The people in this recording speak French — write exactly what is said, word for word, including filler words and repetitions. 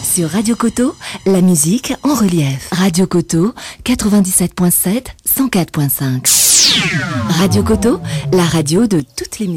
Sur Radio Coteau, la musique en relief. Radio Coteau, quatre-vingt-dix-sept point sept, cent quatre point cinq. Radio Coteau, la radio de toutes les musiques.